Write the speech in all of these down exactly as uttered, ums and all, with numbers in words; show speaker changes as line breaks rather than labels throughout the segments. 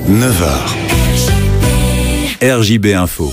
neuf heures. R J B Info.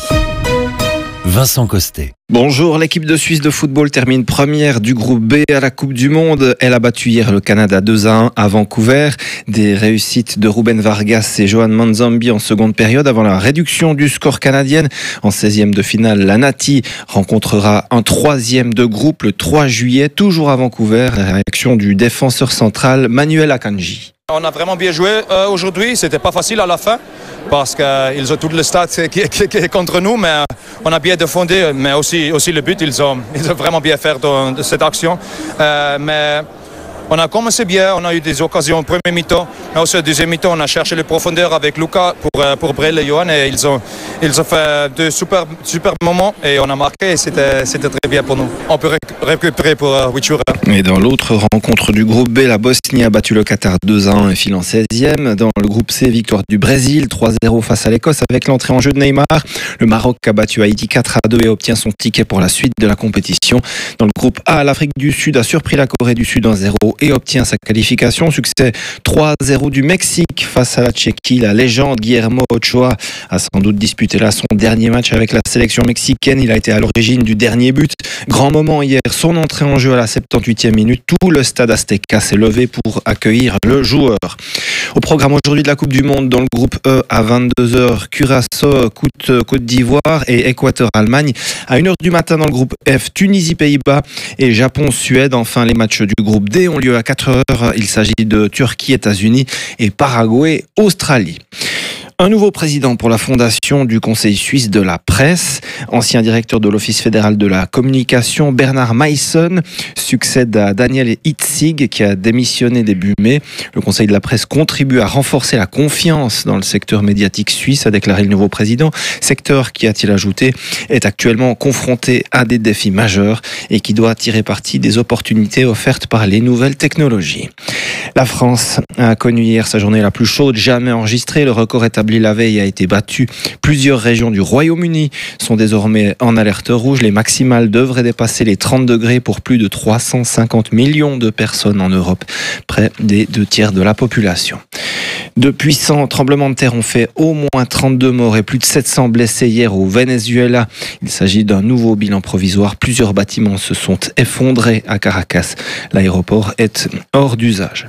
Vincent Costet.
Bonjour, l'équipe de Suisse de football termine première du groupe B à la Coupe du Monde. Elle a battu hier le Canada deux à un à Vancouver. Des réussites de Ruben Vargas et Johan Manzambi en seconde période avant la réduction du score canadien. En seizième de finale, la Nati rencontrera un troisième de groupe le trois juillet, toujours à Vancouver. La réaction du défenseur central Manuel Akanji.
On a vraiment bien joué euh, aujourd'hui, c'était pas facile à la fin parce qu'ils euh, ont tout le stade qui, qui, qui est contre nous, mais euh, on a bien défendu, mais aussi, aussi le but, ils ont, ils ont vraiment bien fait de, de cette action. Euh, mais on a commencé bien, on a eu des occasions au premier mi-temps, mais aussi au deuxième mi-temps, on a cherché les profondeurs avec Lucas pour, pour Brel et Johan et ils ont, ils ont fait de super, super moments et on a marqué et c'était, c'était très bien pour nous. On peut récupérer pour uh, Wichura.
Et dans l'autre rencontre du groupe B, la Bosnie a battu le Qatar deux à un et file en seizième. Dans le groupe C, victoire du Brésil trois zéro face à l'Écosse avec l'entrée en jeu de Neymar. Le Maroc a battu Haïti quatre à deux et obtient son ticket pour la suite de la compétition. Dans le groupe A, l'Afrique du Sud a surpris la Corée du Sud un zéro et obtient sa qualification. Succès trois zéro du Mexique face à la Tchéquie. La légende Guillermo Ochoa a sans doute disputé là son dernier match avec la sélection mexicaine. Il a été à l'origine du dernier but. Grand moment hier, son entrée en jeu à la septante-huitième minute. Tout le stade Azteca s'est levé pour accueillir le joueur. Au programme aujourd'hui de la Coupe du Monde, dans le groupe E à vingt-deux heures, Curaçao, Côte d'Ivoire et Équateur-Allemagne. À une heure du matin dans le groupe F, Tunisie-Pays-Bas et Japon-Suède. Enfin, les matchs du groupe D ont lieu à quatre heures. Il s'agit de Turquie, États-Unis et Paraguay, Australie. Un nouveau président pour la fondation du Conseil suisse de la presse. Ancien directeur de l'Office fédéral de la communication, Bernard Meissen succède à Daniel Hitzig qui a démissionné début mai. Le Conseil de la presse contribue à renforcer la confiance dans le secteur médiatique suisse, a déclaré le nouveau président. Secteur qui, a-t-il ajouté, est actuellement confronté à des défis majeurs et qui doit tirer parti des opportunités offertes par les nouvelles technologies. La France a connu hier sa journée la plus chaude jamais enregistrée. Le record établi la veille a été battu. Plusieurs régions du Royaume-Uni sont désormais en alerte rouge. Les maximales devraient dépasser les trente degrés pour plus de trois cent cinquante millions de personnes en Europe, près des deux tiers de la population. De puissants tremblements de terre ont fait au moins trente-deux morts et plus de sept cents blessés hier au Venezuela. Il s'agit d'un nouveau bilan provisoire. Plusieurs bâtiments se sont effondrés à Caracas. L'aéroport est hors d'usage.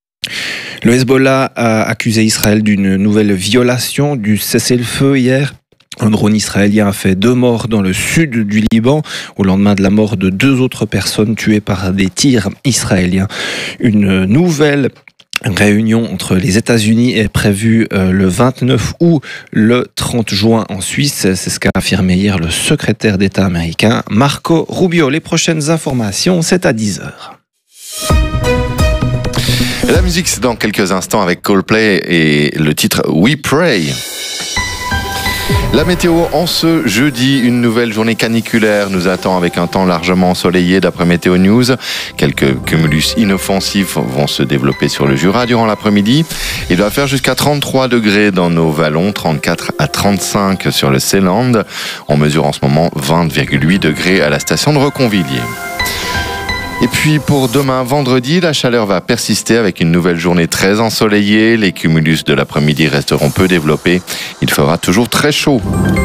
Le Hezbollah a accusé Israël d'une nouvelle violation du cessez-le-feu hier. Un drone israélien a fait deux morts dans le sud du Liban au lendemain de la mort de deux autres personnes tuées par des tirs israéliens. Une nouvelle réunion entre les États-Unis est prévue le vingt-neuf août, le trente juin en Suisse. C'est ce qu'a affirmé hier le secrétaire d'État américain Marco Rubio. Les prochaines informations, c'est à dix heures.
La musique, c'est dans quelques instants avec Coldplay et le titre We Pray. La météo en ce jeudi, une nouvelle journée caniculaire nous attend avec un temps largement ensoleillé d'après Météo News. Quelques cumulus inoffensifs vont se développer sur le Jura durant l'après-midi. Il va faire jusqu'à trente-trois degrés dans nos vallons, trente-quatre à trente-cinq sur le Seeland. On mesure en ce moment vingt virgule huit degrés à la station de Reconvilliers. Et puis pour demain vendredi, la chaleur va persister avec une nouvelle journée très ensoleillée. Les cumulus de l'après-midi resteront peu développés. Il fera toujours très chaud.